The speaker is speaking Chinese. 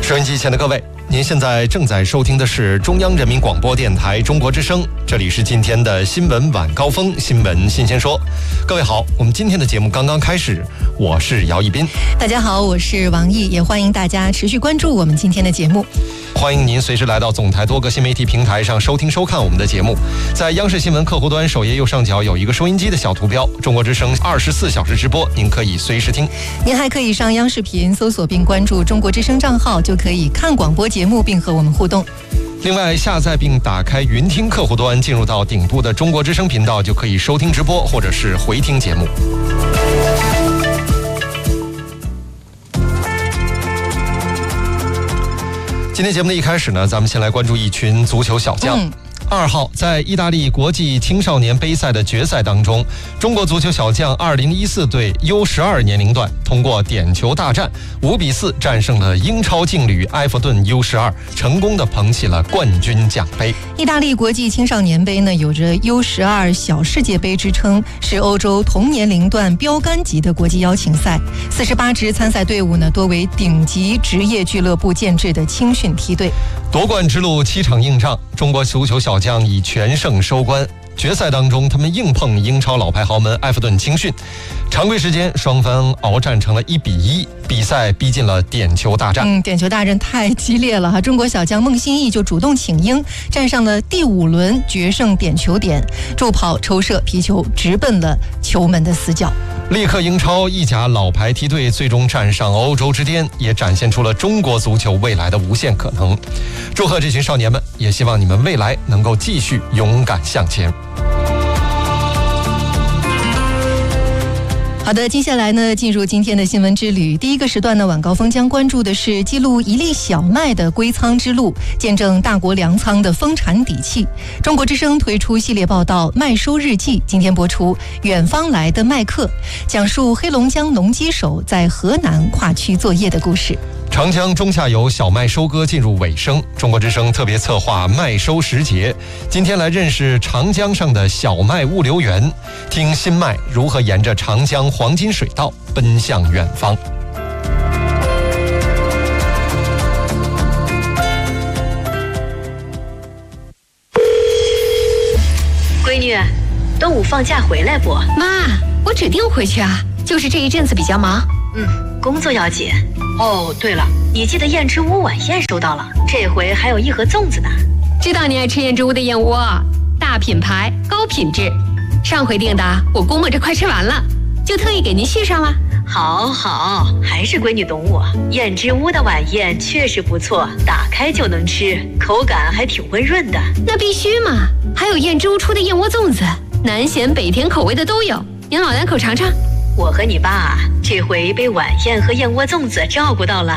收音机前的各位，您现在正在收听的是中央人民广播电台中国之声，这里是今天的新闻晚高峰，新闻新鲜说。各位好，我们今天的节目刚刚开始，我是姚一斌。 大家好，我是王毅，也欢迎大家持续关注我们今天的节目。 欢迎您随时来到总台多个新媒体平台上收听收看我们的节目。在央视新闻客户端首页右上角有一个收音机的小图标，中国之声24小时直播，您可以随时听。 您还可以上央视频搜索并关注中国之声账号，就可以看广播节目并和我们互动。 另外，下载并打开云听客户端，进入到顶部的中国之声频道，就可以收听直播或者是回听节目。今天节目的一开始呢，咱们先来关注一群足球小将。2号，在意大利国际青少年杯赛的决赛当中，中国足球小将2014队 U12 年龄段通过点球大战5-4战胜了英超劲旅埃弗顿 U12， 成功的捧起了冠军奖杯。 意大利国际青少年杯呢，有着 U12 小世界杯之称，是欧洲同年龄段标杆级的国际邀请赛。48支参赛队伍呢，多为顶级职业俱乐部建制的青训梯队。 夺冠之路7场硬仗，中国足球小将以全胜收官。决赛当中，他们硬碰英超老牌豪门埃弗顿青训，常规时间双方鏖战成了1-1，比赛逼近了点球大战。 点球大战太激烈了哈！中国小将孟欣义就主动请缨，站上了第5轮决胜点球点，助跑抽射皮球直奔了球门的死角。 力克英超意甲老牌梯队最终站上欧洲之巅，也展现出了中国足球未来的无限可能。祝贺这群少年们，也希望你们未来能够继续勇敢向前。 好的，接下来呢，进入今天的新闻之旅。第一个时段呢，晚高峰将关注的是记录一粒小麦的归仓之路，见证大国粮仓的丰产底气。中国之声推出系列报道《麦收日记》，今天播出《远方来的麦客》，讲述黑龙江农机手在河南跨区作业的故事。 长江中下游小麦收割进入尾声，中国之声特别策划麦收时节，今天来认识长江上的小麦物流园，听新麦如何沿着长江黄金水道奔向远方。 闺女，端午放假回来不？ 妈，我指定回去啊，就是这一阵子比较忙。 工作要紧。哦，对了，你寄的燕之屋晚宴收到了，这回还有1盒粽子呢。 知道你爱吃燕之屋的燕窝，大品牌高品质，上回订的我估摸着快吃完了，就特意给您续上了。 好，还是闺女懂我。燕之屋的晚宴确实不错，打开就能吃，口感还挺温润的。 那必须嘛，还有燕之屋出的燕窝粽子，南咸北甜口味的都有，您老两口尝尝。 我和你爸这回被晚宴和燕窝粽子照顾到了。